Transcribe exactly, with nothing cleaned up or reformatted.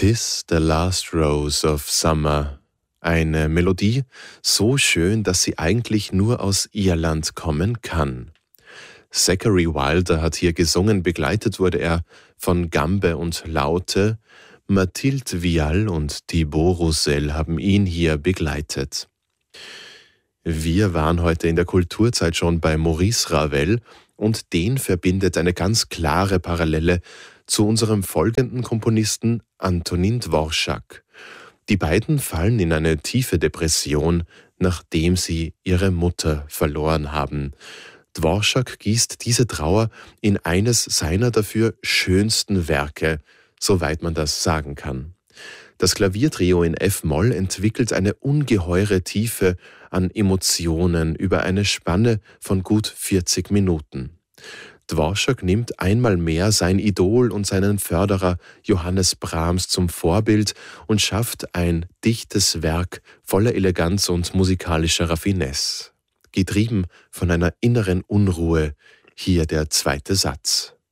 'Tis the last rose of summer. Eine Melodie so schön, dass sie eigentlich nur aus Irland kommen kann. Zachary Wilder hat hier gesungen, begleitet wurde er von Gambe und Laute. Mathilde Vial und Thibaut Roussel haben ihn hier begleitet. Wir waren heute in der Kulturzeit schon bei Maurice Ravel und den verbindet eine ganz klare Parallele zu unserem folgenden Komponisten Antonin Dvorak. Die beiden fallen in eine tiefe Depression, nachdem sie ihre Mutter verloren haben. Dvorak gießt diese Trauer in eines seiner dafür schönsten Werke, soweit man das sagen kann. Das Klaviertrio in F-Moll entwickelt eine ungeheure Tiefe an Emotionen über eine Spanne von gut vierzig Minuten. Dvorak nimmt einmal mehr sein Idol und seinen Förderer Johannes Brahms zum Vorbild und schafft ein dichtes Werk voller Eleganz und musikalischer Raffinesse. Getrieben von einer inneren Unruhe, hier der zweite Satz.